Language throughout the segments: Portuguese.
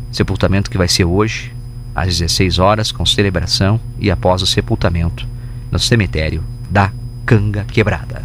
Sepultamento que vai ser hoje, às 16 horas, com celebração e após o sepultamento no cemitério da Canga Quebrada.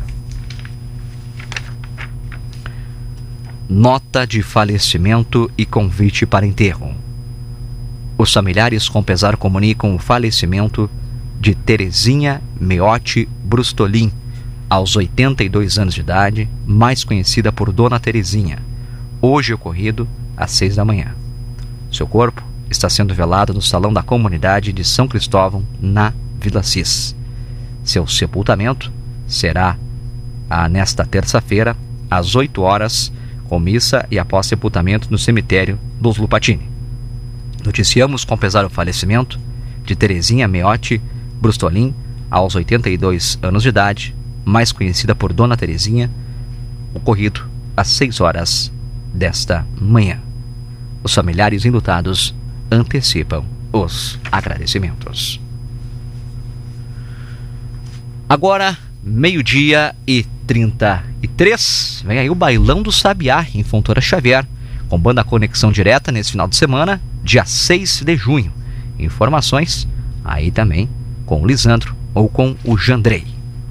Nota de falecimento e convite para enterro. Os familiares com pesar comunicam o falecimento de Terezinha Meotti Brustolin, aos 82 anos de idade, mais conhecida por Dona Terezinha, hoje ocorrido às 6 da manhã. Seu corpo está sendo velado no Salão da Comunidade de São Cristóvão, na Vila Cis. Seu sepultamento será nesta terça-feira, às 8 horas, com missa e após sepultamento no cemitério dos Lupatini. Noticiamos com pesar o falecimento de Terezinha Meotti Brustolin, aos 82 anos de idade, mais conhecida por Dona Terezinha, ocorrido às 6 horas desta manhã. Os familiares enlutados antecipam os agradecimentos. Agora, 12h33, vem aí o Bailão do Sabiá em Fontoura Xavier, com banda Conexão Direta nesse final de semana, dia 6 de junho. Informações aí também com o Lisandro ou com o Jandrei.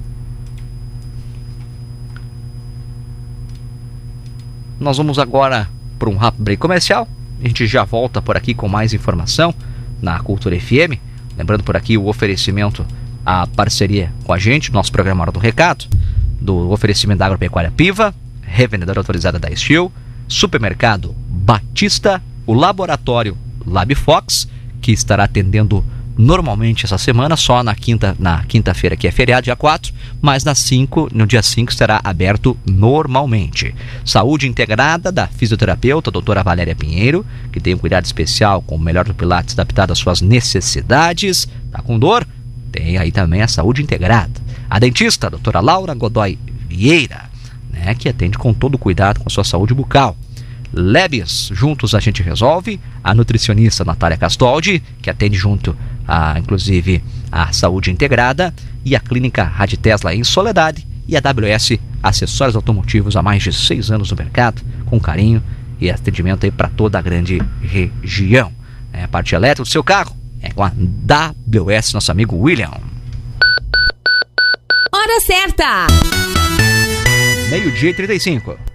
Nós vamos agora para um rápido break comercial. A gente já volta por aqui com mais informação na Cultura FM. Lembrando por aqui o oferecimento, a parceria com a gente, nosso programa Hora do Recado, do oferecimento da Agropecuária Piva, revendedora autorizada da Steel, Supermercado Batista, o Laboratório LabFox, que estará atendendo normalmente essa semana, só na quinta-feira, que é feriado, dia 4, mas no dia 5 estará aberto normalmente. Saúde integrada da fisioterapeuta doutora Valéria Pinheiro, que tem um cuidado especial com o melhor do Pilates adaptado às suas necessidades. Tá com dor? Tem aí também a saúde integrada. A dentista, a doutora Laura Godoy Vieira, que atende com todo cuidado com a sua saúde bucal. Lebes, juntos a gente resolve. A nutricionista Natália Castoldi, que atende junto inclusive a saúde integrada, e a clínica Raditesla em Soledade, e a WS Acessórios Automotivos há mais de 6 anos no mercado, com carinho e atendimento aí para toda a grande região. A parte elétrica do seu carro é com a WS, nosso amigo William. Hora certa! 12h35.